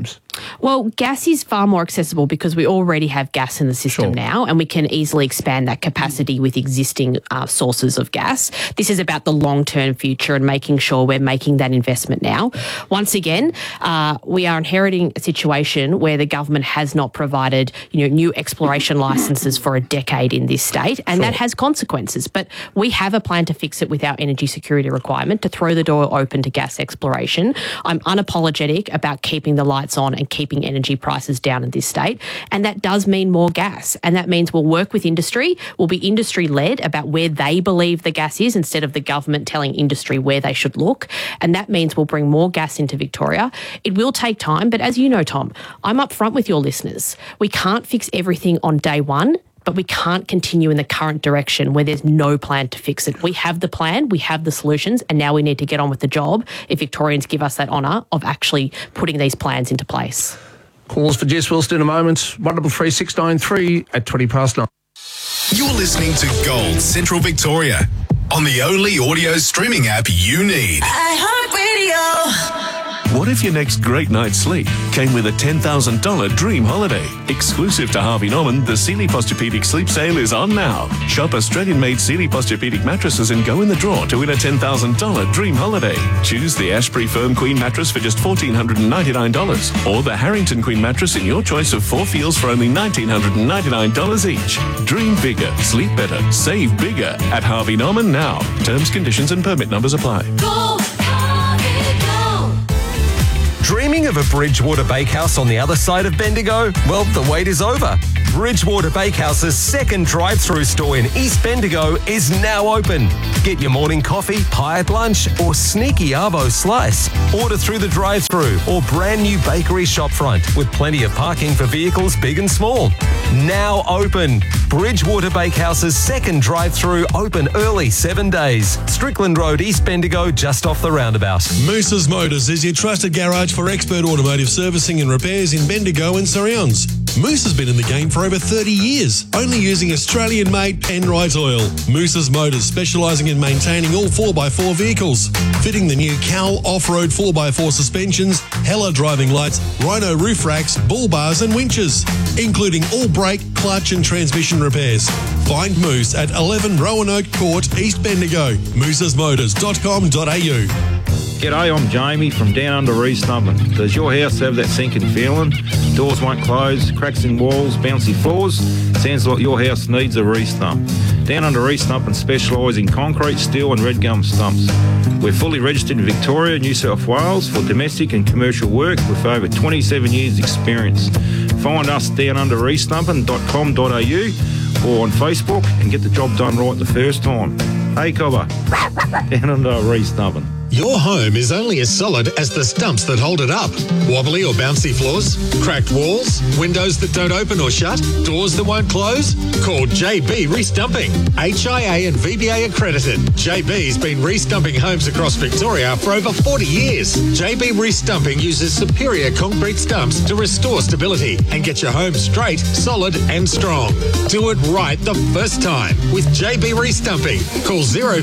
S26: Well, gas is far more accessible because we already have gas in the system now, and we can easily expand that capacity with existing sources of gas. This is about the long-term future and making sure we're making that investment now. Once again, we are inheriting a situation where the government has not provided, new exploration licences for a decade in this state, and that has consequences. But we have a plan to fix it with our energy security requirement to throw the door open to gas exploration. I'm unapologetic about keeping the lights on and keeping energy prices down in this state, and that does mean more gas, and that means we'll work with industry. We'll be industry-led about where they believe the gas is instead of the government telling industry where they should look, and that means we'll bring more gas into Victoria. It will take time, but as you know, Tom, I'm upfront with your listeners. We can't fix everything on day one, but we can't continue in the current direction where there's no plan to fix it. We have the plan, we have the solutions, and now we need to get on with the job if Victorians give us that honour of actually putting these plans into place.
S2: Calls for Jess Wilson in a moment. 133 693 at 20 past 9.
S3: You're listening to Gold Central Victoria on the only audio streaming app you need.
S6: iHeartRadio. What if your next great night's sleep came with a $10,000 dream holiday? Exclusive to Harvey Norman, the Sealy Posturepedic Sleep Sale is on now. Shop Australian-made Sealy Posturepedic mattresses and go in the draw to win a $10,000 dream holiday. Choose the Ashbury Firm Queen mattress for just $1,499 or the Harrington Queen mattress in your choice of 4 feels for only $1,999 each. Dream bigger, sleep better, save bigger at Harvey Norman now. Terms, conditions and permit numbers apply.
S25: Dreaming of a Bridgewater Bakehouse on the other side of Bendigo? Well, the wait is over. Bridgewater Bakehouse's second drive-through store in East Bendigo is now open. Get your morning coffee, pie at lunch, or sneaky arvo slice. Order through the drive-through or brand new bakery shopfront with plenty of parking for vehicles big and small. Now open. Bridgewater Bakehouse's second drive-through open early 7 days. Strickland Road, East Bendigo, just off the roundabout.
S19: Moose's Motors is your trusted garage for expert automotive servicing and repairs in Bendigo and surrounds. Moose has been in the game for over 30 years, only using Australian-made Penrite oil. Moose's Motors, specialising in maintaining all 4x4 vehicles, fitting the new Cal off-road 4x4 suspensions, Hella driving lights, Rhino roof racks, bull bars and winches, including all brake, clutch and transmission repairs. Find Moose at 11 Roanoke Court, East Bendigo. moosesmotors.com.au.
S4: G'day, I'm Jamie from down under Restumpin. Does your house have that sinking feeling? Doors won't close, cracks in walls, bouncy floors? Sounds like your house needs a re-stump. Down under Restumpin specialise in concrete, steel and red gum stumps. We're fully registered in Victoria, New South Wales for domestic and commercial work with over 27 years experience. Find us down under restumpin.com.au or on Facebook and get the job done right the first time. Hey, Cobber, down under Restumpin.
S19: Your home is only as solid as the stumps that hold it up. Wobbly or bouncy floors? Cracked walls? Windows that don't open or shut? Doors that won't close? Call JB Restumping. HIA and VBA accredited. JB's been restumping homes across Victoria for over 40 years. JB Restumping uses superior concrete stumps to restore stability and get your home straight, solid and strong. Do it right the first time with JB Restumping. Call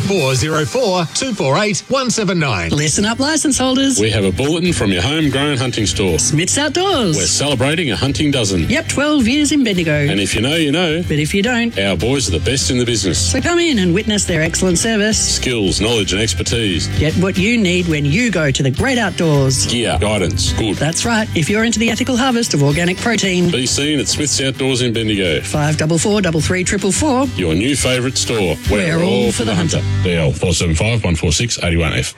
S19: 0404 248 179.
S7: Listen up, licence holders.
S8: We have a bulletin from your homegrown hunting store.
S7: Smith's Outdoors.
S8: We're celebrating a hunting dozen.
S7: Yep, 12 years in Bendigo.
S8: And if you know, you know.
S7: But if you don't,
S8: our boys are the best in the business.
S7: So come in and witness their excellent service,
S8: skills, knowledge and expertise.
S7: Get what you need when you go to the great outdoors.
S8: Gear, guidance, good.
S7: That's right. If you're into the ethical harvest of organic protein.
S8: Be seen at Smith's Outdoors in Bendigo.
S7: 544 33444.
S8: Your new favourite store.
S7: We're all for the hunter.
S8: DL 475 146 81F.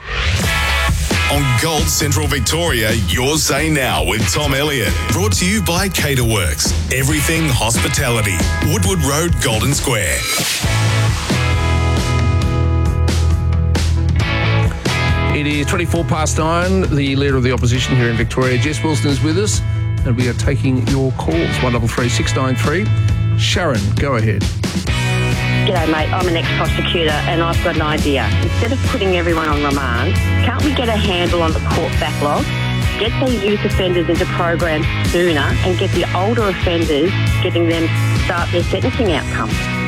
S3: On Gold Central Victoria, your say now with Tom Elliott. Brought to you by Caterworks. Everything hospitality. Woodward Road, Golden Square.
S2: It is 24 past 9. The Leader of the Opposition here in Victoria, Jess Wilson, is with us, and we are taking your calls. 133 693. Sharon, go ahead.
S9: G'day, mate. I'm an ex-prosecutor and I've got an idea. Instead of putting everyone on remand, can't we get a handle on the court backlog, get the youth offenders into programs sooner and get the older offenders, getting them to start their sentencing outcomes?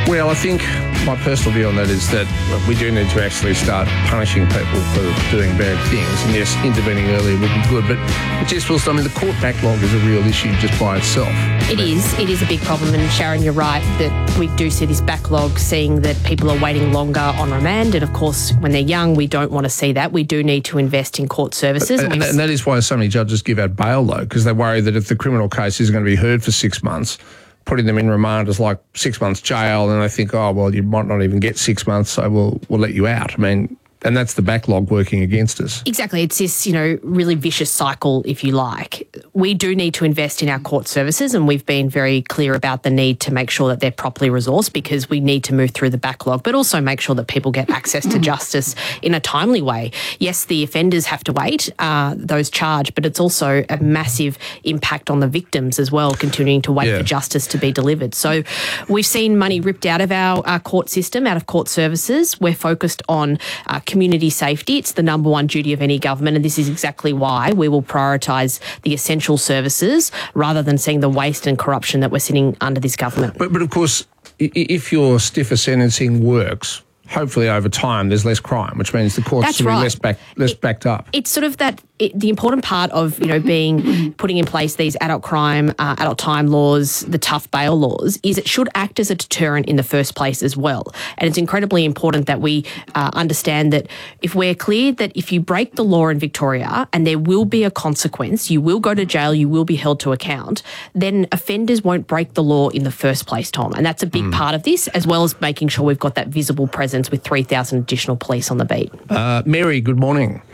S2: Well, I think my personal view on that is that we do need to actually start punishing people for doing bad things. And yes, intervening earlier would be good. But Jess Wilson, I mean, the court backlog is a real issue just by itself.
S26: It is a big problem. And Sharon, you're right that we do see this backlog, seeing that people are waiting longer on remand. And of course, when they're young, we don't want to see that. We do need to invest in court services.
S2: And that is why so many judges give out bail, though, because they worry that if the criminal case is going to be heard for 6 months, putting them in remand is like 6 months jail, and they think, oh, well, you might not even get 6 months, so we'll let you out. I mean, and that's the backlog working against us.
S26: Exactly. It's this, really vicious cycle, if you like. We do need to invest in our court services, and we've been very clear about the need to make sure that they're properly resourced, because we need to move through the backlog, but also make sure that people get access to justice in a timely way. Yes, the offenders have to wait, those charged, but it's also a massive impact on the victims as well, continuing to wait for justice to be delivered. So we've seen money ripped out of our court system, out of court services. We're focused on community safety. It's the number one duty of any government, and this is exactly why we will prioritise the essential services rather than seeing the waste and corruption that we're sitting under this government.
S2: But of course, if your stiffer sentencing works, hopefully over time there's less crime, which means the courts will be less backed up.
S26: It's sort of the important part of putting in place these adult time laws, the tough bail laws, is it should act as a deterrent in the first place as well. And it's incredibly important that we understand that if we're clear that if you break the law in Victoria and there will be a consequence, you will go to jail, you will be held to account, then offenders won't break the law in the first place, Tom. And that's a big part of this, as well as making sure we've got that visible presence with 3,000 additional police on the beat.
S2: Mary, good morning.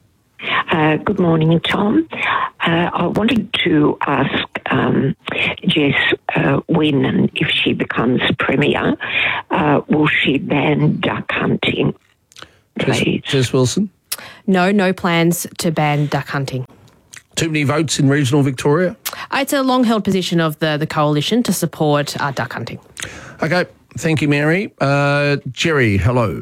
S1: Good morning, Tom. I wanted to ask Jess when and if she becomes Premier, will she ban duck hunting, please?
S2: Jess Wilson?
S26: No plans to ban duck hunting.
S2: Too many votes in regional Victoria?
S26: It's a long-held position of the coalition to support duck hunting.
S2: Okay, thank you, Mary. Jerry, hello.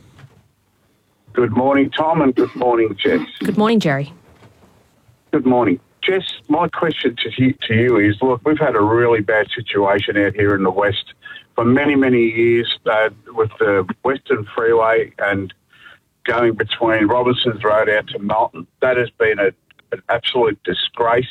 S5: Good morning, Tom, and good morning, Jess.
S26: Good morning, Jerry.
S5: Good morning. Jess, my question to you is, look, we've had a really bad situation out here in the West for many, many years with the Western Freeway and going between Robinson's Road out to Melton. That has been an absolute disgrace.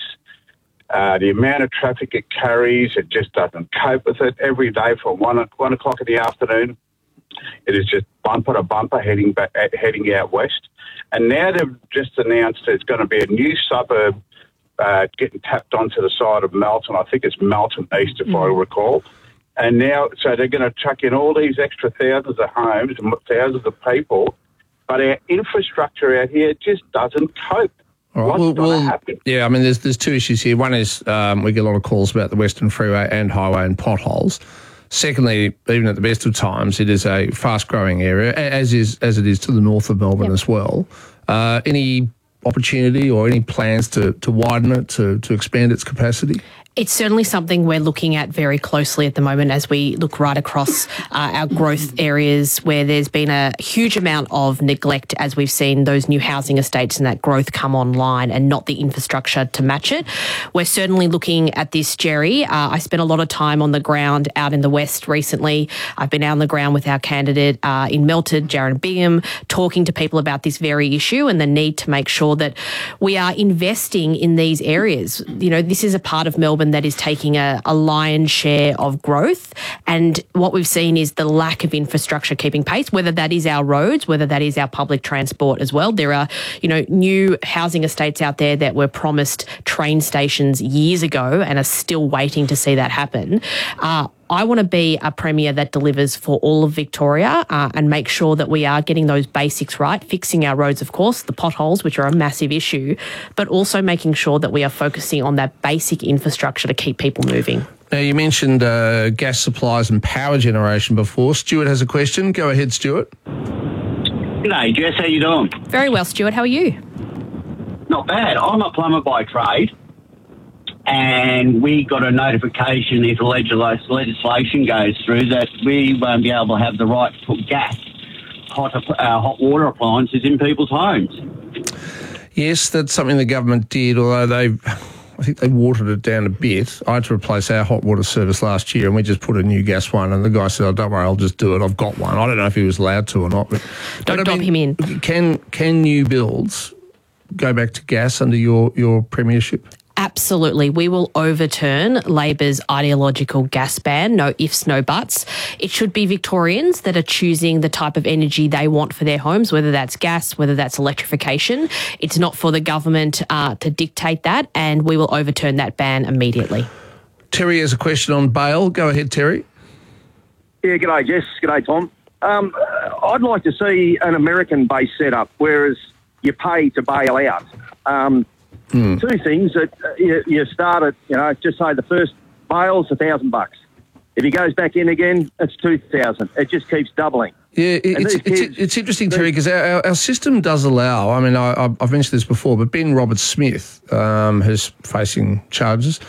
S5: The amount of traffic it carries, it just doesn't cope with it. Every day from 1 o'clock in the afternoon, it is just bumper to bumper heading out west. And now they've just announced there's going to be a new suburb getting tapped onto the side of Melton. I think it's Melton East, if I recall. And now, so they're going to chuck in all these extra thousands of homes and thousands of people, but our infrastructure out here just doesn't cope.
S2: All right.
S5: What's going to happen?
S2: Yeah, I mean, there's two issues here. One is we get a lot of calls about the Western Freeway and highway and potholes. Secondly, even at the best of times, it is a fast-growing area, as it is to the north of Melbourne as well. Any opportunity or any plans to widen it, to expand its capacity?
S26: It's certainly something we're looking at very closely at the moment as we look right across our growth areas where there's been a huge amount of neglect as we've seen those new housing estates and that growth come online and not the infrastructure to match it. We're certainly looking at this, Jerry. I spent a lot of time on the ground out in the West recently. I've been out on the ground with our candidate in Melton, Jaron Bingham, talking to people about this very issue and the need to make sure that we are investing in these areas. This is a part of Melbourne that is taking a lion's share of growth. And what we've seen is the lack of infrastructure keeping pace, whether that is our roads, whether that is our public transport as well. There are, new housing estates out there that were promised train stations years ago and are still waiting to see that happen. I want to be a Premier that delivers for all of Victoria and make sure that we are getting those basics right, fixing our roads, of course, the potholes, which are a massive issue, but also making sure that we are focusing on that basic infrastructure to keep people moving.
S2: Now, you mentioned gas supplies and power generation before. Stuart has a question. Go ahead, Stuart.
S11: G'day, Jess. How you doing?
S26: Very well, Stuart. How are you?
S11: Not bad. I'm a plumber by trade. And we got a notification if legislation goes through that we won't be able to have the right to put hot water appliances in people's homes.
S2: Yes, that's something the government did, although I think they watered it down a bit. I had to replace our hot water service last year, and we just put a new gas one. And the guy said, "Oh, don't worry, I'll just do it. I've got one." I don't know if he was allowed to or not, but
S26: Don't dob him in.
S2: Can new builds go back to gas under your premiership?
S26: Absolutely. We will overturn Labor's ideological gas ban. No ifs, no buts. It should be Victorians that are choosing the type of energy they want for their homes, whether that's gas, whether that's electrification. It's not for the government to dictate that, and we will overturn that ban immediately.
S2: Terry has a question on bail. Go ahead, Terry.
S12: Yeah, g'day, Jess. G'day, Tom. I'd like to see an American-based setup, whereas you pay to bail out. Two things that you start at, just say the first bail's $1,000. If he goes back in again, it's $2,000. It just keeps doubling.
S2: Yeah, it's interesting, Terry, because our system does allow, I mean, I've mentioned this before, but Ben Roberts-Smith, who's facing charges,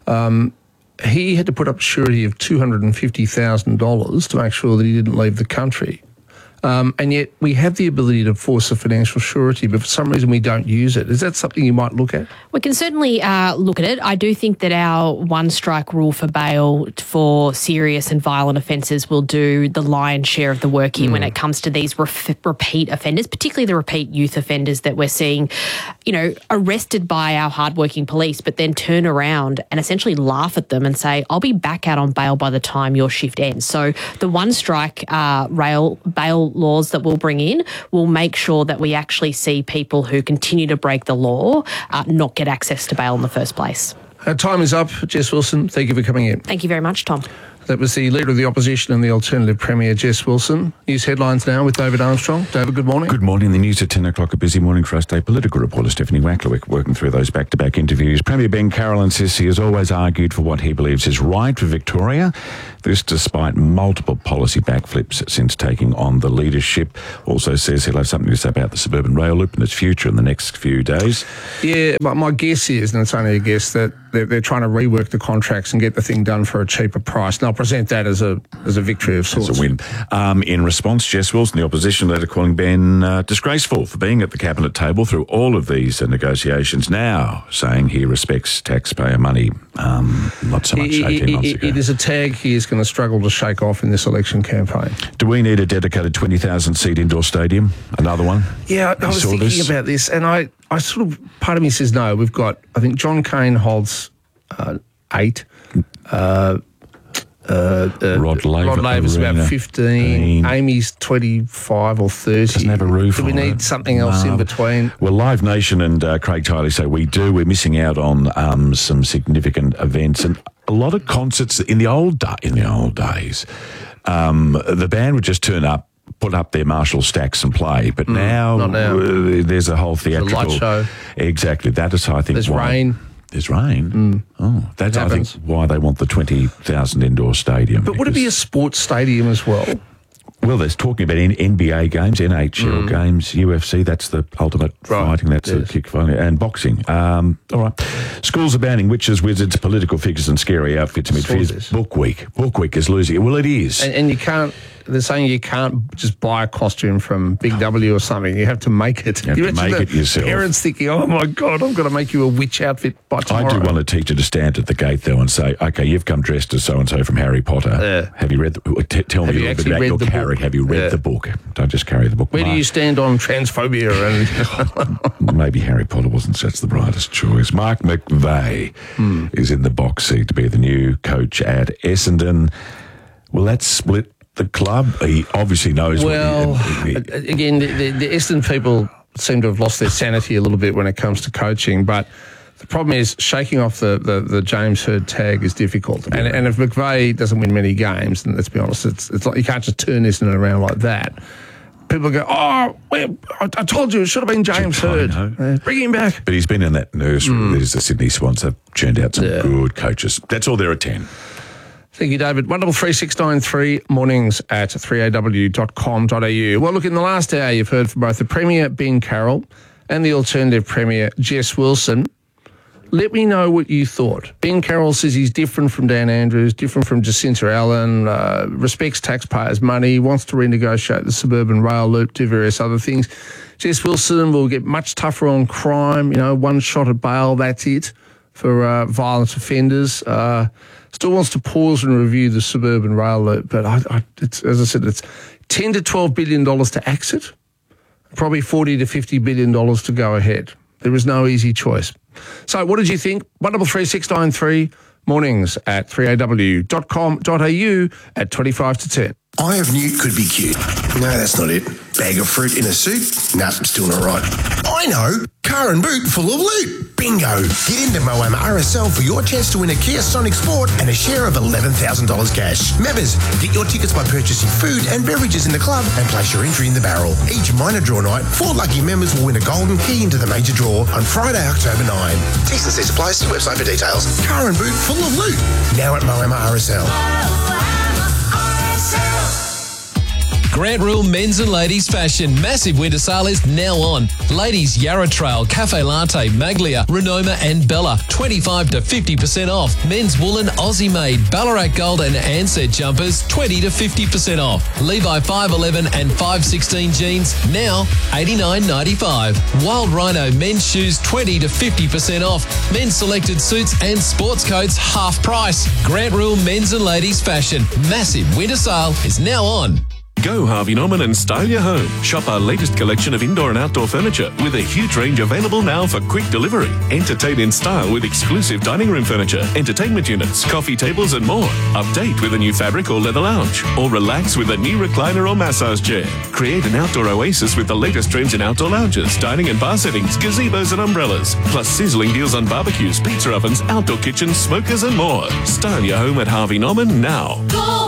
S2: he had to put up surety of $250,000 to make sure that he didn't leave the country. And yet we have the ability to force a financial surety, but for some reason we don't use it. Is that something you might look at?
S26: We can certainly look at it. I do think that our one-strike rule for bail for serious and violent offences will do the lion's share of the work here when it comes to these repeat offenders, particularly the repeat youth offenders that we're seeing, arrested by our hardworking police, but then turn around and essentially laugh at them and say, "I'll be back out on bail by the time your shift ends." So the one-strike bail laws that we'll bring in will make sure that we actually see people who continue to break the law not get access to bail in the first place.
S2: Our time is up. Jess Wilson, thank you for coming in.
S26: Thank you very much, Tom.
S2: That was the Leader of the Opposition and the Alternative Premier, Jess Wilson. News headlines now with David Armstrong. David, good morning.
S15: Good morning. The news at 10 o'clock, a busy morning for our state political reporter, Stephanie Wacklewick, working through those back-to-back interviews. Premier Ben Carroll insists he has always argued for what he believes is right for Victoria. This despite multiple policy backflips since taking on the leadership. Also says he'll have something to say about the suburban rail loop and its future in the next few days.
S2: Yeah, my guess is, and it's only a guess, that they're trying to rework the contracts and get the thing done for a cheaper price. And I'll present that as a victory of sorts.
S15: As a win. In response, Jess Wilson, the opposition leader, calling Ben disgraceful for being at the cabinet table through all of these negotiations, now saying he respects taxpayer money. Not so much 18 months ago.
S2: It is a tag he is going to struggle to shake off in this election campaign.
S15: Do we need a dedicated 20,000 seat indoor stadium? Another one?
S2: Yeah, I was thinking about this, and I sort of, part of me says no. We've got, I think John Cain holds 8.
S15: Rod
S2: Laver's about 15. Amy's 25 or 30.
S15: Doesn't have a roof.
S2: Do we need something else in between?
S15: Well, Live Nation and Craig Tiley say we do. We're missing out on some significant events and a lot of concerts in the old days. The band would just turn up, put up their Marshall stacks and play. But now, there's a whole theatrical...
S2: It's a light show.
S15: Exactly. That is, I think,
S2: There's rain.
S15: There's rain. Oh, that's, I think, why they want the 20,000 indoor stadium.
S2: But would it be a sports stadium as well?
S15: Well, there's talking about NBA games, NHL games, UFC, that's the ultimate fighting, that's the kick fighting, and boxing. All right. Schools are banning witches, wizards, political figures and scary outfits amid fears. Book Week is losing it. Well, it is.
S2: And you can't... They're saying you can't just buy a costume from Big W or something. You have to make it.
S15: You have to make it yourself.
S2: Parents thinking, oh, my God, I've got to make you a witch outfit by tomorrow.
S15: I do want a teacher to stand at the gate, though, and say, OK, you've come dressed as so-and-so from Harry Potter. Have you read the... Tell me a little bit about your character. Have you read the book? Don't just carry the book.
S2: Where do you stand on transphobia?
S15: And maybe Harry Potter wasn't such the brightest choice. Mark McVeigh is in the box seat to be the new coach at Essendon. Well, that's split the club. He obviously knows
S2: again, the Essendon people seem to have lost their sanity a little bit when it comes to coaching, but the problem is shaking off the James Hird tag is difficult. And if McVeigh doesn't win many games, then let's be honest, it's like you can't just turn Essendon around like that. People go, I told you it should have been James Hird. Bring him back.
S15: But he's been in that nursery. There's the Sydney Swans have churned out some good coaches. That's all there at 10.
S2: Thank you, David. 133693 mornings at 3aw.com.au. Well, look, in the last hour, you've heard from both the Premier, Ben Carroll, and the Alternative Premier, Jess Wilson. Let me know what you thought. Ben Carroll says he's different from Dan Andrews, different from Jacinta Allen, respects taxpayers' money, wants to renegotiate the suburban rail loop, do various other things. Jess Wilson will get much tougher on crime, one shot at bail, that's it. for violent offenders. Still wants to pause and review the suburban rail loop, but it's, as I said, it's $10 to $12 billion to exit, probably $40 to $50 billion to go ahead. There is no easy choice. So what did you think? 133693 mornings at 3aw.com.au at 25 to 10.
S10: Eye of Newt could be cute. No, that's not it. Bag of fruit in a suit? Nah, still not right. I know. Car and boot full of loot. Bingo. Get into Moama RSL for your chance to win a Kia Sonic Sport and a share of $11,000 cash. Members, get your tickets by purchasing food and beverages in the club and place your entry in the barrel. Each minor draw night, 4 lucky members will win a golden key into the major draw on Friday, October 9. T's and C's apply. See website for details. Car and boot full of loot. Now at Moama RSL.
S13: Grant Rule Men's and Ladies Fashion massive winter sale is now on. Ladies Yarra Trail, Cafe Latte, Maglia, Renoma and Bella 25 to 50% off. Men's woolen Aussie made Ballarat Gold and Ansett jumpers 20 to 50% off. Levi 511 and 516 jeans now $89.95. Wild Rhino men's shoes 20 to 50% off. Men's selected suits and sports coats half price. Grant Rule Men's and Ladies Fashion massive winter sale is now on.
S6: Go Harvey Norman and style your home. Shop our latest collection of indoor and outdoor furniture with a huge range available now for quick delivery. Entertain in style with exclusive dining room furniture, entertainment units, coffee tables and more. Update with a new fabric or leather lounge. Or relax with a new recliner or massage chair. Create an outdoor oasis with the latest trends in outdoor lounges, dining and bar settings, gazebos and umbrellas. Plus sizzling deals on barbecues, pizza ovens, outdoor kitchens, smokers and more. Style your home at Harvey Norman now.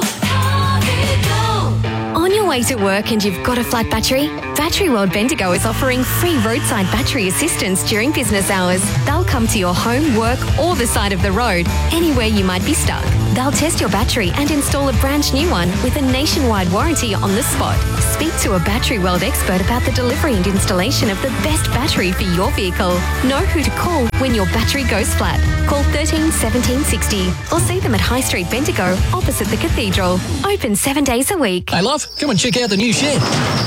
S14: On your way to work and you've got a flat battery? Battery World Bendigo is offering free roadside battery assistance during business hours. They'll come to your home, work or the side of the road, anywhere you might be stuck. They'll test your battery and install a brand new one with a nationwide warranty on the spot. Speak to a Battery World expert about the delivery and installation of the best battery for your vehicle. Know who to call when your battery goes flat. Call 13 17 60 or see them at High Street Bendigo opposite the Cathedral. Open 7 days a week.
S13: Hey love, come and check out the new shed.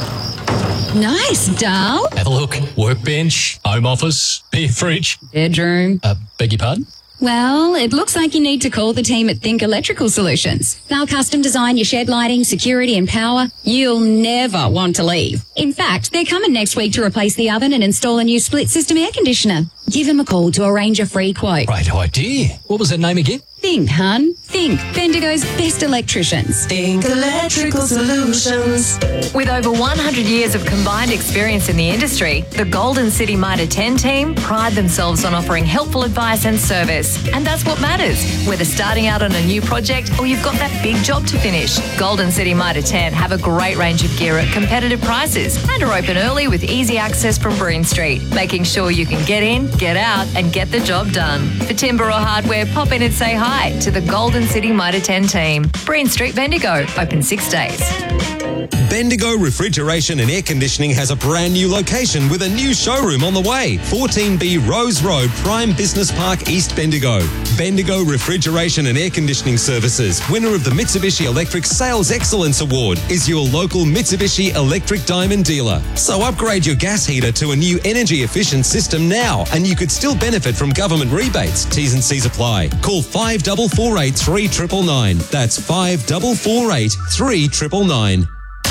S22: Nice, Dal.
S13: Have a look. Workbench, home office, beer fridge.
S22: Bedroom.
S13: Beg your pardon?
S22: Well, it looks like you need to call the team at Think Electrical Solutions. They'll custom design your shed lighting, security and power. You'll never want to leave. In fact, they're coming next week to replace the oven and install a new split system air conditioner. Give them a call to arrange a free quote.
S13: Great idea. What was that name again?
S22: Think, hun. Think. Bendigo's best electricians.
S21: Think Electrical Solutions. With over 100 years of combined experience in the industry, the Golden City Mitre 10 team pride themselves on offering helpful advice and service. And that's what matters, whether starting out on a new project or you've got that big job to finish. Golden City Mitre 10 have a great range of gear at competitive prices and are open early with easy access from Breen Street, making sure you can get in, get out and get the job done. For timber or hardware, pop in and say hi to the Golden City Mitre 10 team. Breen Street, Bendigo, open 6 days.
S25: Bendigo Refrigeration and Air Conditioning has a brand new location with a new showroom on the way. 14B Rose Road, Prime Business Park, East Bendigo. Bendigo Refrigeration and Air Conditioning Services, winner of the Mitsubishi Electric Sales Excellence Award, is your local Mitsubishi Electric Diamond dealer. So upgrade your gas heater to a new energy efficient system now and you could still benefit from government rebates. T's and C's apply. Call 5448 3999. That's 5448 3999.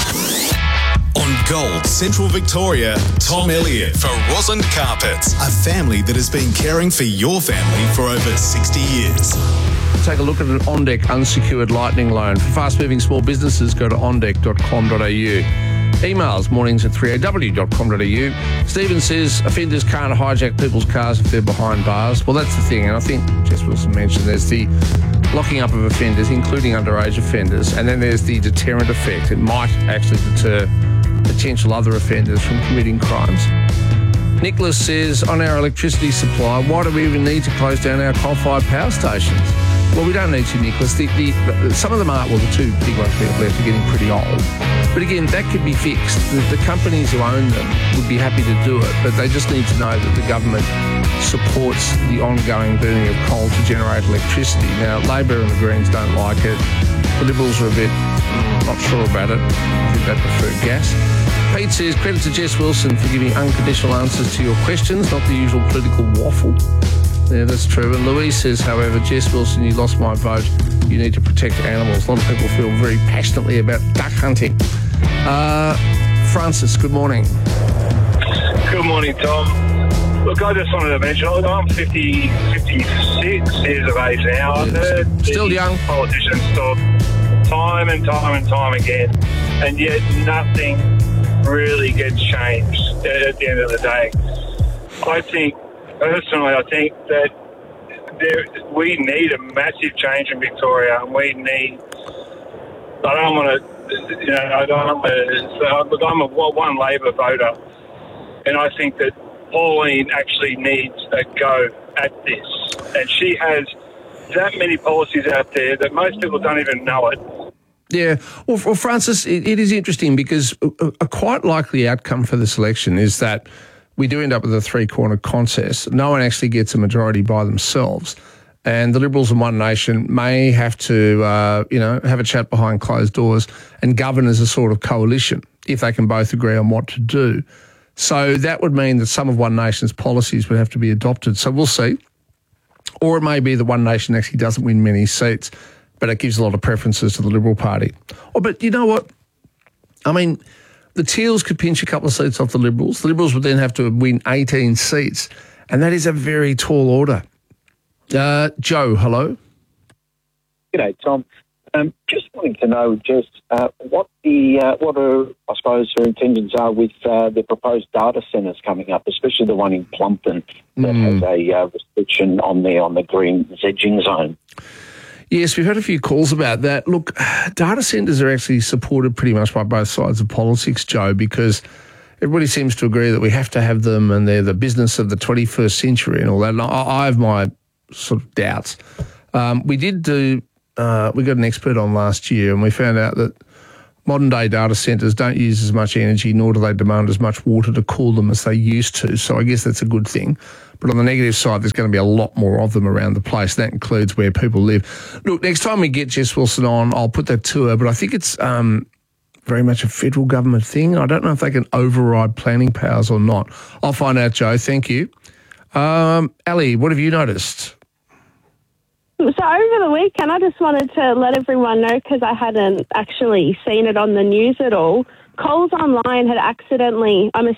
S3: On Gold Central Victoria, Tom Elliott for Rosalind Carpets, a family that has been caring for your family for over 60 years.
S2: Take a look at an OnDeck unsecured lightning loan. For fast-moving small businesses, go to ondeck.com.au. Emails, mornings at 3aw.com.au. Stephen says offenders can't hijack people's cars if they're behind bars. Well, that's the thing, and I think Jess Wilson mentioned there's the locking up of offenders, including underage offenders, and then there's the deterrent effect. It might actually deter potential other offenders from committing crimes. Nicholas says, on our electricity supply, why do we even need to close down our coal-fired power stations? Well, we don't need to, Nicholas. Some of them aren't, well, the two big ones we have left are getting pretty old. But again, that could be fixed. The companies who own them would be happy to do it, but they just need to know that the government supports the ongoing burning of coal to generate electricity. Now, Labor and the Greens don't like it. The Liberals are a bit not sure about it. I think they prefer gas. Pete says, credit to Jess Wilson for giving unconditional answers to your questions, not the usual political waffle. Yeah, that's true. And Louise says, however, Jess Wilson, you lost my vote. You need to protect animals. A lot of people feel very passionately about duck hunting. Francis, good morning.
S16: Good morning, Tom. Look, I just wanted to mention, I'm 56 years of age now. I've heard
S2: still young
S16: politicians talk time and time again, and yet nothing really gets changed at the end of the day. I think that we need a massive change in Victoria, and we need. I don't want to. I'm a one Labor voter, and I think that Pauline actually needs a go at this, and she has that many policies out there that most people don't even know it.
S2: Yeah. Well, Francis, it is interesting because a quite likely outcome for this election is that we do end up with a three-corner contest. No one actually gets a majority by themselves. And the Liberals and One Nation may have to, have a chat behind closed doors and govern as a sort of coalition if they can both agree on what to do. So that would mean that some of One Nation's policies would have to be adopted. So we'll see. Or it may be that One Nation actually doesn't win many seats, but it gives a lot of preferences to the Liberal Party. Oh, but you know what? I mean, the Teals could pinch a couple of seats off the Liberals. The Liberals would then have to win 18 seats, and that is a very tall order. Joe, hello.
S17: G'day, Tom. Just wanting to know what her intentions are with the proposed data centres coming up, especially the one in Plumpton that has a restriction on the green edging zone.
S2: Yes, we've had a few calls about that. Look, data centres are actually supported pretty much by both sides of politics, Joe, because everybody seems to agree that we have to have them and they're the business of the 21st century and all that. And I have my sort of doubts. We got an expert on last year and we found out that modern-day data centres don't use as much energy, nor do they demand as much water to cool them as they used to. So I guess that's a good thing. But on the negative side, there's going to be a lot more of them around the place. That includes where people live. Look, next time we get Jess Wilson on, I'll put that to her. But I think it's very much a federal government thing. I don't know if they can override planning powers or not. I'll find out, Joe. Thank you. Ali, what have you noticed?
S18: So over the weekend, I just wanted to let everyone know, because I hadn't actually seen it on the news at all, Coles Online had accidentally, I'm